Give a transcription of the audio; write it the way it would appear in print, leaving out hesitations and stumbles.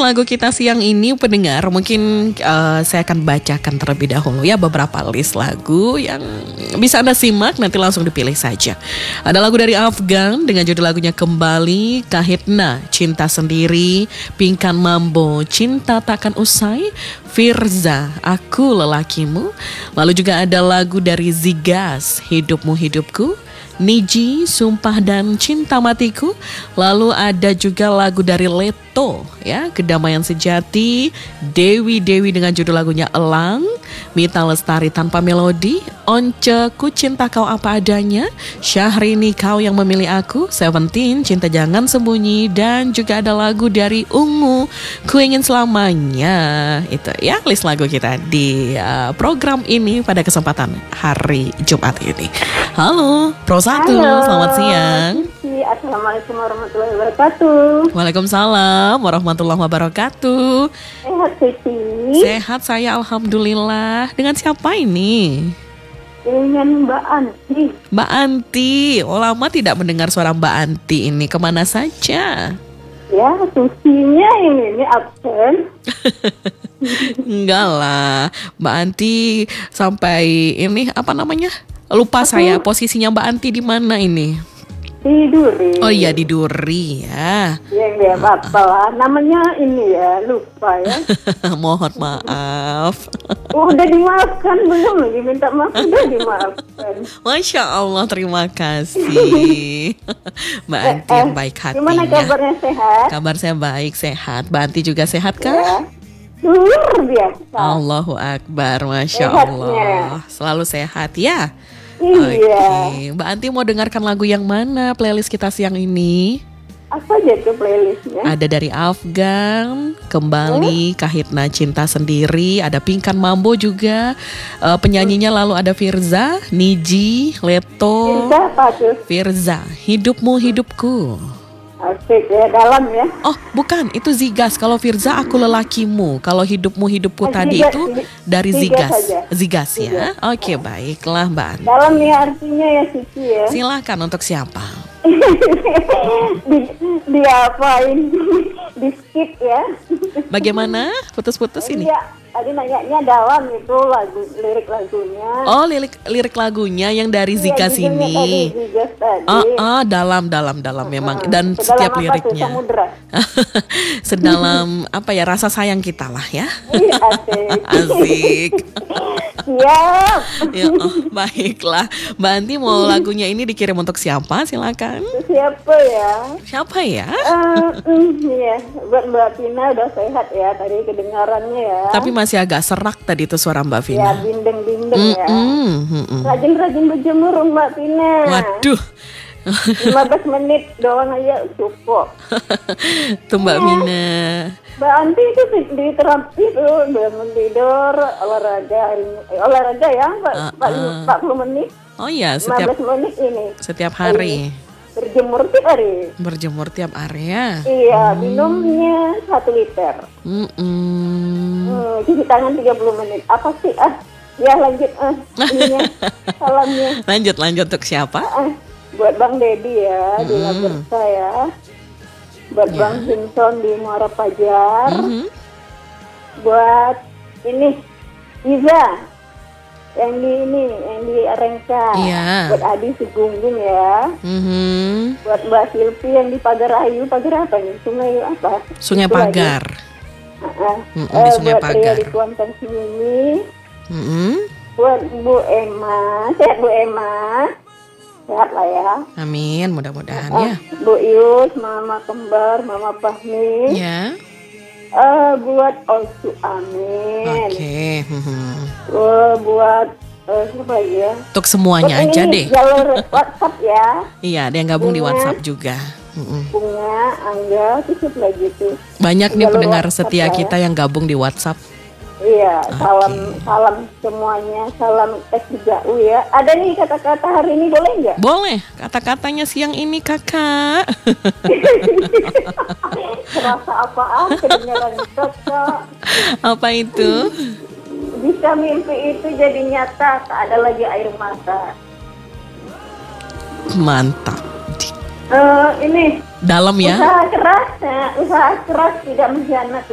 lagu kita siang ini pendengar, mungkin saya akan bacakan terlebih dahulu ya beberapa list lagu yang bisa Anda simak, nanti langsung dipilih saja. Ada lagu dari Afgan dengan judul lagunya Kembali, Kahitna, Cinta Sendiri, Pingkan Mambo, Cinta Takkan Usai, Firza, Aku Lelakimu. Lalu juga ada lagu dari Zigas, Hidupmu Hidupku, Niji, Sumpah dan Cinta Matiku. Lalu ada juga lagu dari Leto ya, Kedamaian Sejati, Dewi dengan judul lagunya Elang, Mita Lestari Tanpa Melodi, Once Ku Cinta Kau Apa Adanya, Syahrini Kau Yang Memilih Aku, Seventeen Cinta Jangan Sembunyi, dan juga ada lagu dari Ungu, Ku Ingin Selamanya. Itu ya list lagu kita di program ini pada kesempatan hari Jumat ini. Halo Pro 1, selamat siang. Assalamualaikum warahmatullahi wabarakatuh. Waalaikumsalam warahmatullahi wabarakatuh. Sehat Siti? Sehat saya alhamdulillah. Dengan siapa ini? Dengan Mbak Anti. Mbak Anti, lama tidak mendengar suara Mbak Anti ini. Kemana saja? Ya, susinya ini absen. Enggak lah, Mbak Anti sampai ini apa namanya? Lupa saya posisinya Mbak Anti di mana ini? Di Duri. Oh iya di Duri ya. Ya nggak apa-apa lah. Namanya ini ya, lupa ya. Mohon maaf. Udah dimaafkan belum? Lagi minta maaf udah dimaafkan. Masya Allah, terima kasih. Mbak Anti yang baik hatinya. Gimana kabarnya, sehat? Kabar saya baik, sehat. Mbak Anti juga sehat Ya. kah? Luar biasa. Allahu Akbar, Masya Sehatnya. Allah. Selalu sehat ya. Iya. Oke, Mbak Anti mau dengarkan lagu yang mana playlist kita siang ini? Apa aja tuh playlistnya? Ada dari Afgan, Kembali, Kahitna, Cinta Sendiri, ada Pingkan Mambo juga. Penyanyinya lalu ada Firza, Niji, Leto. Firza apa tuh? Firza, Hidupmu Hidupku. Asik ya, dalam ya. Oh bukan, itu Zigas. Kalau Firza Aku Lelakimu. Kalau Hidupmu Hidupku tadi Zigas, itu dari Zigas Zigas. saja. Zigas ya. Oke baiklah Mbak Anti. Dalam ya artinya ya Siti ya. Silakan untuk siapa? Diapain? Di skip ya. Bagaimana? Putus-putus ini? Iya, tadi nanyanya dalam itu lirik lagunya. Oh lirik lagunya yang dari Zigas Iya, judulnya tadi, ini. Zigas tadi. Dalam memang, dan Sedalam setiap apa tuh, liriknya samudra? sedalam apa ya, rasa sayang kita lah ya. Iya, asik. Asik. Siap. Ya, baiklah Mbak Anti mau lagunya ini dikirim untuk siapa? Silakan. Siapa ya? Siapa ya? Iya, buat Mbak Tina udah sehat ya tadi kedengarannya ya. Tapi masih agak serak tadi itu suara Mbak Ya, Vina. bindeng-bindeng ya. Mm-mm. Rajin-rajin berjemur Mbak Tina. Waduh. 15 menit doang aja cukup. Tuh Mbak Vina. Mbak Anti itu diterapi tuh bangun tidur, olahraga ya, 40 menit. Oh iya, 15 menit ini. setiap hari. Berjemur tiap hari. Berjemur tiap hari ya. Iya, minumnya 1 liter. Cuci tangan 30 menit. Apa sih? Ya lanjut ininya, salamnya. Lanjut untuk siapa? Buat Bang Dedi ya, di Labersa ya. Buat Bang Simpson di Muara Pajar. Buat ini Iza yang di Arengka. Iya. Buat Adi Sigunggung ya. Buat Mbak Silvi yang di Pagar Ayu. Pagar apa nih? Sungai apa? Sungai Itu Pagar. lagi. Di Sungai Buat Pagar. Ria di Tuan Sini. Mm-mm. Buat Bu Emma, sehat Bu Emma. Sehat lah ya. Amin, mudah-mudahan ya. Bu Yus, Mama Kembar, Mama Fahmi. Ya. Buat Osu Amin. Oke. Buat siapa lagi ya? Untuk semuanya Buat aja ini, deh. jalur WhatsApp ya. Iya, ada yang gabung di WhatsApp juga. Bunga, Angga, cukup lagi tuh. Banyak nih Jalur pendengar WhatsApp setia ya. kita yang gabung di WhatsApp. Iya, salam semuanya, salam S3U ya. Ada nih kata-kata hari ini boleh nggak? Boleh, kata-katanya siang ini kakak. Serasa apaan kedengaran kakak? Apa itu? Bisa mimpi itu jadi nyata, tak ada lagi air mata. Mantap. Ini Dalam ya. usaha keras tidak mengkhianati.